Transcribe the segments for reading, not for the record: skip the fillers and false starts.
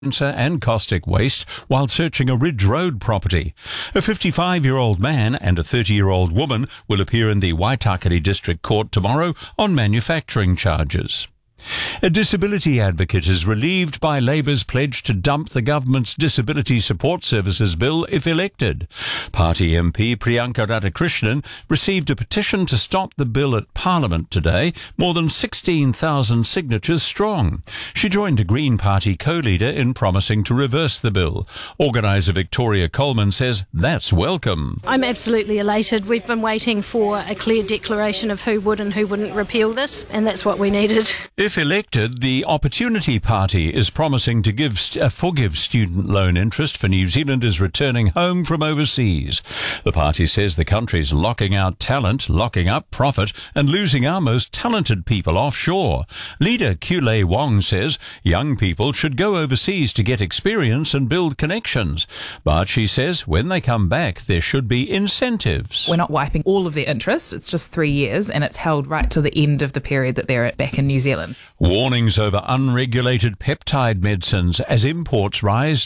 and caustic waste while searching a Ridge Road property. A 55-year-old man and a 30-year-old woman will appear in the Waitakere District Court tomorrow on manufacturing charges. A disability advocate is relieved by Labour's pledge to dump the government's Disability Support Services Bill if elected. Party MP Priyanka Radhakrishnan received a petition to stop the bill at Parliament today, more than 16,000 signatures strong. She joined a Green Party co-leader in promising to reverse the bill. Organiser Victoria Coleman says that's welcome. I'm absolutely elated. We've been waiting for a clear declaration of who would and who wouldn't repeal this, and that's what we needed. If elected, the Opportunity Party is promising to forgive student loan interest for New Zealanders returning home from overseas. The party says the country's locking out talent, locking up profit, and losing our most talented people offshore. Leader Kule Wong says young people should go overseas to get experience and build connections. But she says when they come back, there should be incentives. We're not wiping all of their interest. It's just 3 years, and it's held right to the end of the period that they're back in New Zealand. Warnings over unregulated peptide medicines as imports rise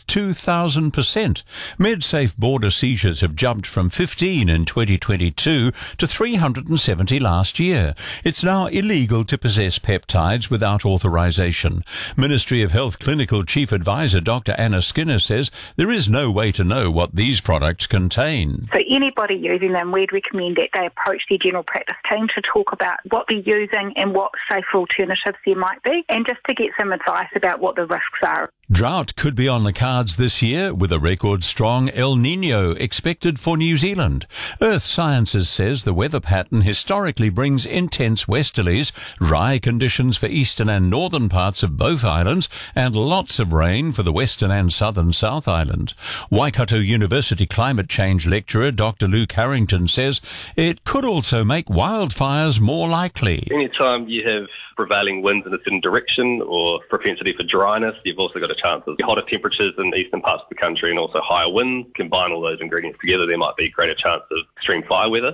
2,000%. MedSafe border seizures have jumped from 15 in 2022 to 370 last year. It's now illegal to possess peptides without authorization. Ministry of Health Clinical Chief Advisor Dr. Anna Skinner says there is no way to know what these products contain. So anybody using them, we'd recommend that they approach their general practice team to talk about what they're using and what safer alternatives there might be, and just to get some advice about what the risks are. Drought could be on the cards this year, with a record-strong El Niño expected for New Zealand. Earth Sciences says the weather pattern historically brings intense westerlies, dry conditions for eastern and northern parts of both islands, and lots of rain for the western and southern South Island. Waikato University climate change lecturer Dr. Luke Harrington says it could also make wildfires more likely. Anytime you have prevailing winds in a certain direction or propensity for dryness, you've also got a chance of hotter temperatures in eastern parts of the country and also higher winds. Combine all those ingredients together, there might be a greater chance of extreme fire weather.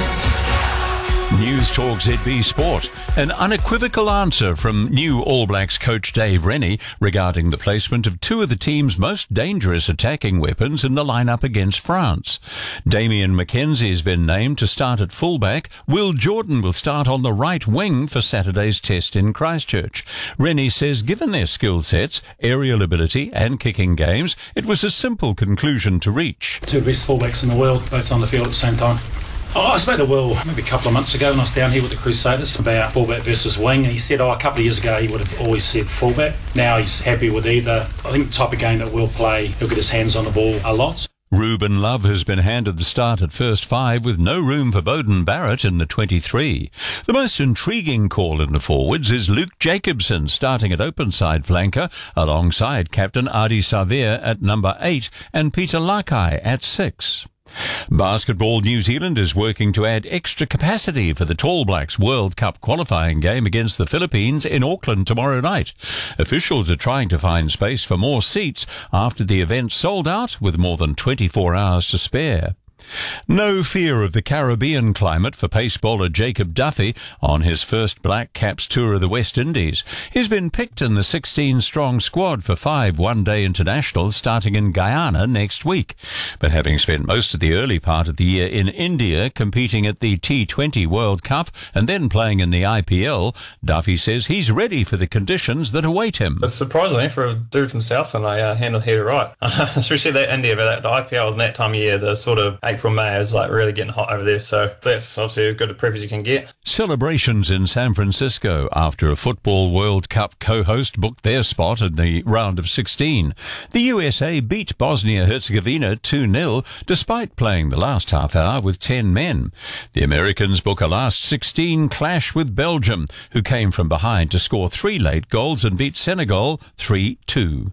News Talk ZB Sport. An unequivocal answer from new All Blacks coach Dave Rennie regarding the placement of two of the team's most dangerous attacking weapons in the lineup against France. Damian McKenzie has been named to start at fullback. Will Jordan will start on the right wing for Saturday's test in Christchurch. Rennie says given their skill sets, aerial ability and kicking games, it was a simple conclusion to reach. Two of the best fullbacks in the world, both on the field at the same time. I spoke to Will maybe a couple of months ago when I was down here with the Crusaders about fullback versus wing, and he said a couple of years ago he would have always said fullback. Now he's happy with either. I think the type of game that Will play, he'll get his hands on the ball a lot. Ruben Love has been handed the start at first five with no room for Beauden Barrett in the 23. The most intriguing call in the forwards is Luke Jacobson starting at open side flanker alongside captain Adi Savir at number 8 and Peter Lakai at 6. Basketball New Zealand is working to add extra capacity for the Tall Blacks World Cup qualifying game against the Philippines in Auckland tomorrow night. Officials are trying to find space for more seats after the event sold out with more than 24 hours to spare. No fear of the Caribbean climate for pace bowler Jacob Duffy on his first Black Caps tour of the West Indies. He's been picked in the 16-strong squad for 5 one-day internationals starting in Guyana next week. But having spent most of the early part of the year in India competing at the T20 World Cup and then playing in the IPL, Duffy says he's ready for the conditions that await him. It's surprising for a dude from Southland, I handled here right. Especially that India, but the IPL in that time of year, the sort of April, May is like really getting hot over there, so that's obviously as good a prep as you can get. Celebrations in San Francisco after a Football World Cup co-host booked their spot in the round of 16. The USA beat Bosnia-Herzegovina 2-0 despite playing the last half hour with 10 men. The Americans book a last 16 clash with Belgium, who came from behind to score 3 late goals and beat Senegal 3-2.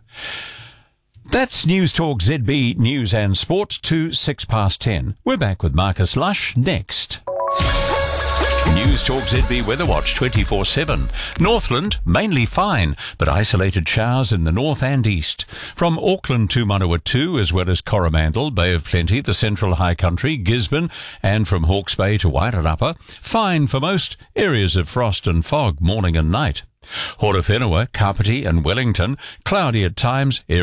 That's News Talk ZB News and Sport to 10:06. We're back with Marcus Lush next. News Talk ZB Weather Watch 24/7. Northland, mainly fine, but isolated showers in the north and east. From Auckland to Manawatu, as well as Coromandel, Bay of Plenty, the Central High Country, Gisborne, and from Hawke's Bay to Wairarapa, fine for most. Areas of frost and fog morning and night. Horowhenua, Kapiti and Wellington, cloudy at times.